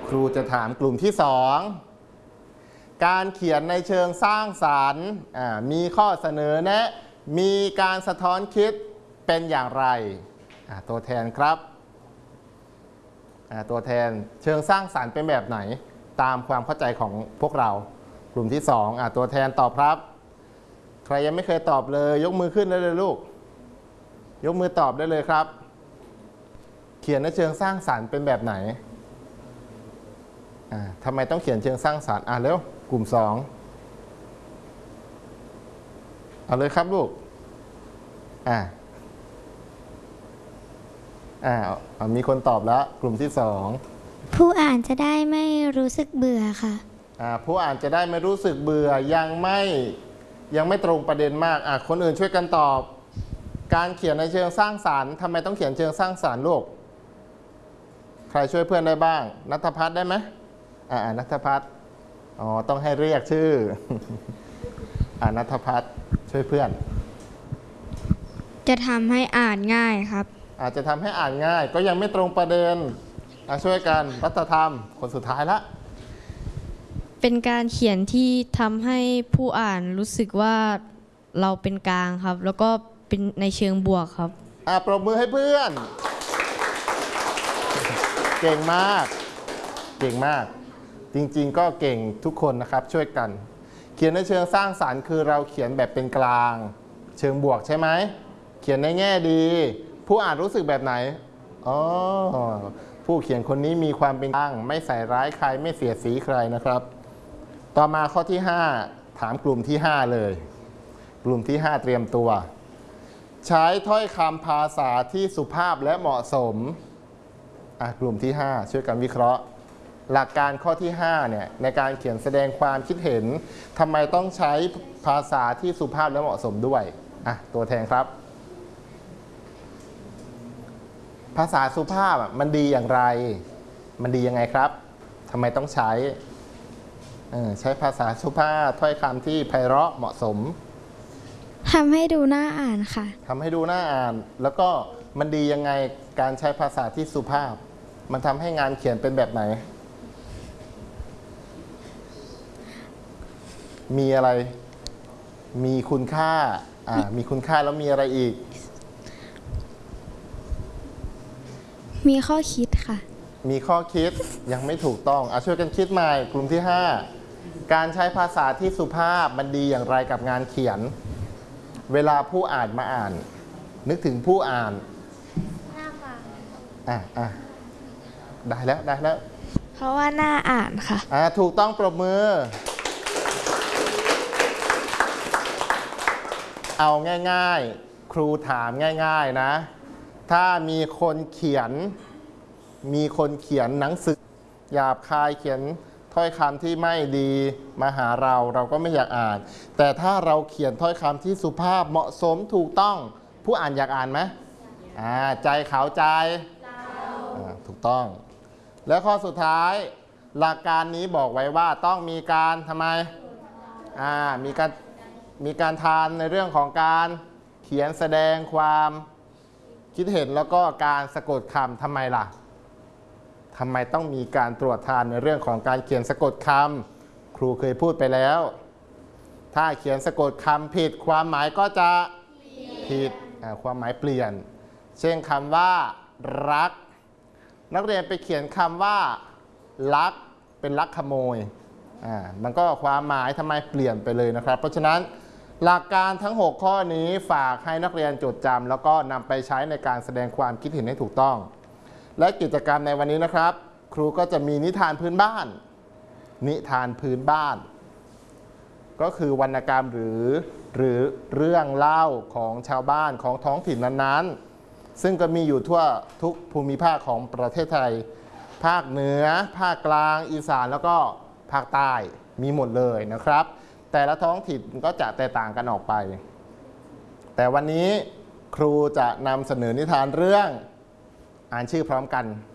ครูจะถามกลุ่มที่สองการเขียนในเชิงสร้างสรรค์มีข้อเสนอแนะมีการสะท้อนคิดเป็นอย่างไรตัวแทนครับตัวแทนเชิงสร้างสรรค์เป็นแบบไหนตามความเข้าใจของพวกเรากลุ่มที่สองตัวแทนตอบครับใครยังไม่เคยตอบเลยยกมือขึ้นได้เลยลูกยกมือตอบได้เลยครับเขียนในเชิงสร้างสรรค์เป็นแบบไหนทำไมต้องเขียนเชิงสร้างสรรค์เร็วกลุ่มสองเอาเลยครับลูกมีคนตอบแล้วกลุ่มที่สองผู้อ่านจะได้ไม่รู้สึกเบื่อค่ะผู้อ่านจะได้ไม่รู้สึกเบื่อยังไม่ตรงประเด็นมากคนอื่นช่วยกันตอบการเขียนในเชิงสร้างสรรค์ทำไมต้องเขียนเชิงสร้างสรรค์ลูกใครช่วยเพื่อนได้บ้างณัฐพัฒน์ได้ไหมณัฐพัฒน์ต้องให้เรียกชื่อณัฐพัฒน์ช่วยเพื่อนจะทำให้อ่านง่ายครับอาจจะทำให้อ่านง่ายก็ยังไม่ตรงประเด็นช่วยกันรัฐธรรมคนสุดท้ายละเป็นการเขียนที่ทำให้ผู้อ่านรู้สึกว่าเราเป็นกลางครับแล้วก็เป็นในเชิงบวกครับปรบมือให้เพื่อนเก่งมากเก่งมากจริงๆก็เก่งทุกคนนะครับช่วยกันเขียนในเชิงสร้างสรรค์คือเราเขียนแบบเป็นกลางเชิงบวกใช่ไหมเขียนในแง่ดีผู้อ่านรู้สึกแบบไหนผู้เขียนคนนี้มีความเป็นกลางไม่ใส่ร้ายใครไม่เสียดสีใครนะครับต่อมาข้อที่5ถามกลุ่มที่5เลยกลุ่มที่5เตรียมตัวใช้ถ้อยคำภาษาที่สุภาพและเหมาะสมกลุ่มที่5ช่วยกันวิเคราะห์หลักการข้อที่5เนี่ยในการเขียนแสดงความคิดเห็นทำไมต้องใช้ภาษาที่สุภาพและเหมาะสมด้วยตัวแทนครับภาษาสุภาพมันดีอย่างไรมันดียังไงครับทำไมต้องใช้ภาษาสุภาพถ้อยคำที่ไพเราะเหมาะสมทำให้ดูน่าอ่านค่ะทำให้ดูน่าอ่านแล้วก็มันดียังไงการใช้ภาษาที่สุภาพมันทำให้งานเขียนเป็นแบบไหนมีอะไรมีคุณค่ามีคุณค่าแล้วมีอะไรอีกมีข้อคิดค่ะมีข้อคิดยังไม่ถูกต้องช่วยกันคิดใหม่กลุ่มที่5การใช้ภาษาที่สุภาพมันดีอย่างไรกับงานเขียนเวลาผู้อ่านมาอ่านนึกถึงผู้อ่านน่าฟังได้แล้วเพราะว่าน่าอ่านค่ะถูกต้องปรบมือเอาง่ายๆครูถามง่ายๆนะถ้ามีคนเขียนหนังสือหยาบคายเขียนถ้อยคำที่ไม่ดีมาหาเราก็ไม่อยากอ่านแต่ถ้าเราเขียนถ้อยคำที่สุภาพเหมาะสมถูกต้องผู้อ่านอยากอ่านไหมใจเขาใจถูกต้องแล้วข้อสุดท้ายหลักการนี้บอกไว้ว่าต้องมีการทำไมมีการทานในเรื่องของการเขียนแสดงความคิดเห็นแล้วก็การสะกดคำทำไมล่ะทำไมต้องมีการตรวจทานในเรื่องของการเขียนสะกดคำครูเคยพูดไปแล้วถ้าเขียนสะกดคำผิดความหมายก็จะผิดความหมายเปลี่ยนเช่นคำว่ารักนักเรียนไปเขียนคำว่าลักเป็นลักขโมยมันก็ความหมายทำไมเปลี่ยนไปเลยนะครับเพราะฉะนั้นหลักการทั้ง6ข้อนี้ฝากให้นักเรียนจดจำแล้วก็นำไปใช้ในการแสดงความคิดเห็นให้ถูกต้องและกิจกรรมในวันนี้นะครับครูก็จะมีนิทานพื้นบ้านก็คือวรรณกรรมหรือเรื่องเล่าของชาวบ้านของท้องถิ่นนั้นๆซึ่งก็มีอยู่ทั่วทุกภูมิภาคของประเทศไทยภาคเหนือภาคกลางอีสานแล้วก็ภาคใต้มีหมดเลยนะครับแต่ละท้องถิ่นก็จะแตกต่างกันออกไปแต่วันนี้ครูจะนำเสนอนิทานเรื่องอ่านชื่อพร้อมกัน